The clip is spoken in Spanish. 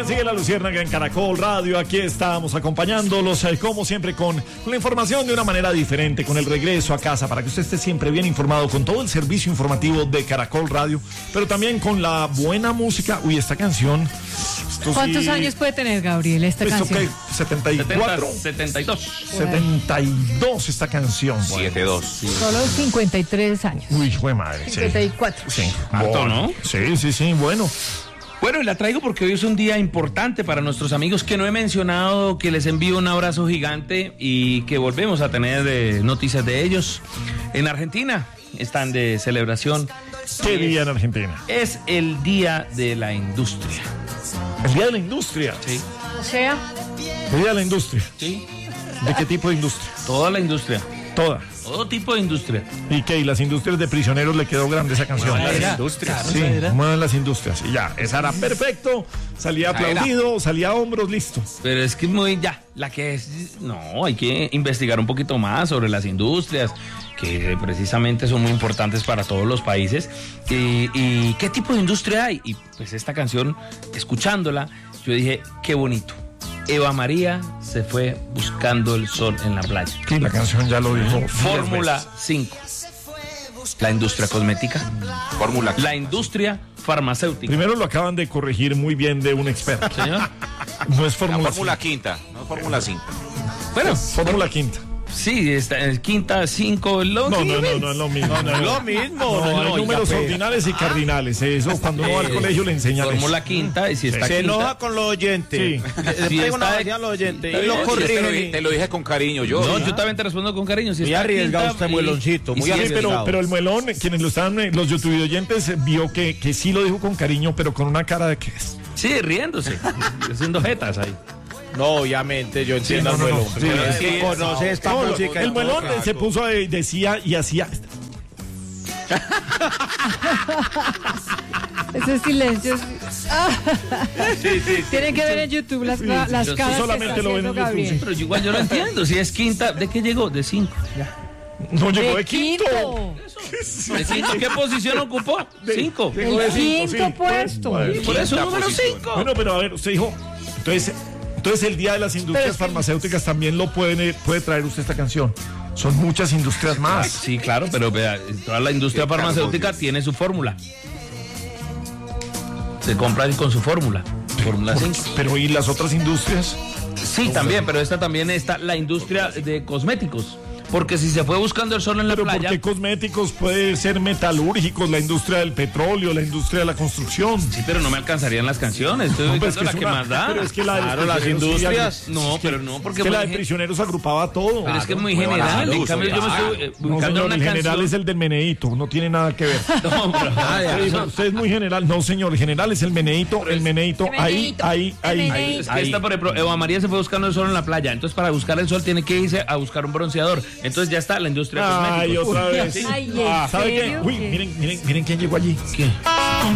sigue la Luciérnaga en Caracol Radio. Aquí estamos acompañándolos, como siempre, con la información de una manera diferente, con el regreso a casa, para que usted esté siempre bien informado, con todo el servicio informativo de Caracol Radio, pero también con la buena música. Uy, esta canción... ¿Cuántos años puede tener, Gabriel, esta canción? Okay, 74. 72. 72 esta canción. 72. Sí. Solo 53 años. Uy, fue madre. 54. Sí. Harto, Bueno, ¿no? Sí, bueno. Bueno, y la traigo porque hoy es un día importante para nuestros amigos que no he mencionado, que les envío un abrazo gigante y que volvemos a tener noticias de ellos. En Argentina están de celebración. ¿Qué día en Argentina? Es el Día de la Industria. El Día de la Industria. Sí. O sea, El Día de la Industria. Sí. ¿De qué tipo de industria? Toda la industria. Toda. Todo tipo de industria. ¿Y qué? ¿Y las industrias de prisioneros le quedó grande esa canción? Las industrias. Sí, muevan las industrias. Y ya, esa era perfecto. Salía aplaudido, salía a hombros, listo. Pero es que es muy ya, la que es, no, hay que investigar un poquito más sobre las industrias, que precisamente son muy importantes para todos los países. Y qué tipo de industria hay. Y pues esta canción, escuchándola, yo dije, qué bonito. Eva María se fue buscando el sol en la playa. Sí, la canción ya lo dijo. Fórmula 5. La industria cosmética. Fórmula. La industria farmacéutica. Primero lo acaban de corregir muy bien de un experto. Señor. No es Fórmula Fórmula quinta, no Fórmula 5. Bueno, Fórmula quinta. sí, está en quinta, 5, No, no es lo mismo. No, Lo mismo. No, hay no, números ya, ordinales y cardinales. Eso cuando uno va al colegio le enseñan eso. Fórmula quinta, y si está Se quinta, enoja con los oyentes. Sí. Le Si pega una está- vacía a los oyentes está y lo bien, corrigen. Te lo dije con cariño yo. No, yo también te respondo con cariño. Si Muy está arriesgado quinta, usted, mueloncito, y muy si es- arriesgado. Pero el muelón, quienes lo estaban, los YouTube oyentes, vio que sí lo dijo con cariño, pero con una cara de que es. Sí, riéndose, haciendo jetas ahí. No, obviamente, yo entiendo al no, muelón. sí, Pero es es que que- conoce esta No, música. el muelón se puso, decía y hacía. ese silencio. Tienen que ver en YouTube las caras yo que está solamente lo ven en haciendo YouTube, Gabriel. sí. Pero yo igual yo lo entiendo. Si es quinta, ¿de qué llegó? De 5. No llegó De de quinto. ¿De 5 qué posición ocupó? 5. Llegó de El cinco, quinto sí. puesto. Bueno, Por eso Quinta número posición. 5. Bueno, pero a ver, usted dijo. Entonces el Día de las Industrias Pero es que- Farmacéuticas también lo puede traer usted esta canción. Son muchas industrias más. Sí, claro, pero vea, toda la industria farmacéutica tiene su fórmula. Se compra con su fórmula. Fórmula 5. Pero ¿y las otras industrias? Sí, también, pero esta también está la industria de cosméticos. Porque si se fue buscando el sol en la Pero playa. porque cosméticos puede ser metalúrgicos, la industria del petróleo, la industria de la construcción. Sí, pero no me alcanzarían las canciones. Estoy No, pues ubicando la que más da. Pero es que la de Claro, las prisioneros sí, industrias. No, pero no, porque que la de muy gen- prisioneros agrupaba todo. pero es que es muy Claro, general. la En cambio, yo me estoy No, ubicando señor, en una el general canción. es el del Meneíto, no tiene nada que ver. No, pero Usted es muy general. No, señor, el general es el Meneíto, el Meneíto, ahí. es que esta, por ejemplo, Eva María se fue buscando el sol en la playa. Entonces, para buscar el sol tiene que irse a buscar un bronceador. Entonces, ya está la industria Ay, cosméticos. otra vez. Ay, ¿en ¿Sabe qué? serio? Uy, miren quién llegó allí. ¿Qué?